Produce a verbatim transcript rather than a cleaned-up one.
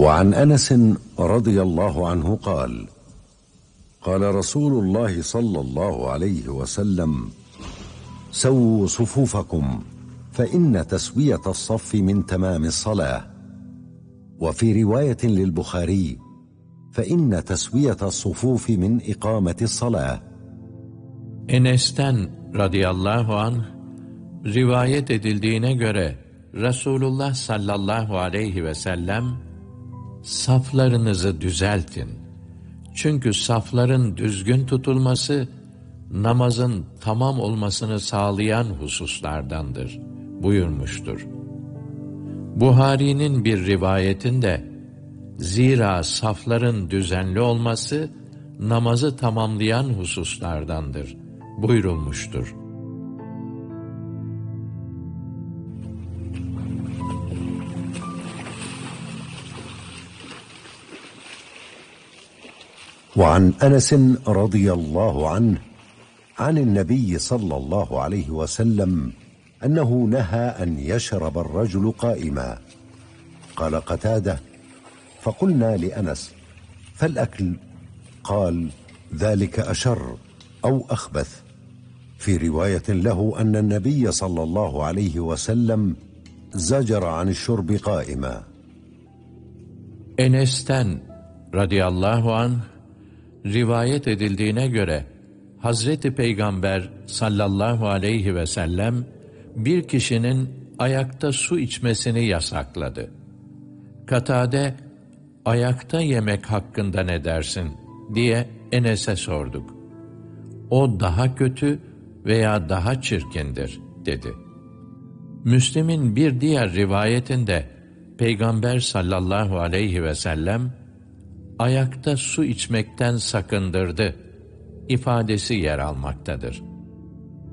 وعن أنس رضي الله عنه قال: قال رسول الله صلى الله عليه وسلم: سووا صفوفكم فإن تسوية الصف من تمام الصلاة. وفي رواية للبخاري: فإن تسوية الصفوف من إقامة الصلاة. Enes'ten radıyallahu anh rivayet edildiğine göre Resulullah sallallahu aleyhi ve sellem saflarınızı düzeltin. Çünkü safların düzgün tutulması namazın tamam olmasını sağlayan hususlardandır buyurmuştur. Buhari'nin bir rivayetinde zira safların düzenli olması namazı tamamlayan hususlardandır buyurulmuştur. وعن أنس رضي الله عنه عن النبي صلى الله عليه وسلم أنه نهى أن يشرب الرجل قائما. قال قتادة: فقلنا لأنس: فالأكل؟ قال: ذلك أشر أو أخبث. في رواية له أن النبي صلى الله عليه وسلم زجر عن الشرب قائما. Enes'ten radıyallahu anh rivayet edildiğine göre Hazreti Peygamber sallallahu aleyhi ve sellem bir kişinin ayakta su içmesini yasakladı. Katade, ayakta yemek hakkında ne dersin diye Enes'e sorduk. O daha kötü veya daha çirkindir dedi. Müslim'in bir diğer rivayetinde Peygamber sallallahu aleyhi ve sellem ayakta su içmekten sakındırdı ifadesi yer almaktadır.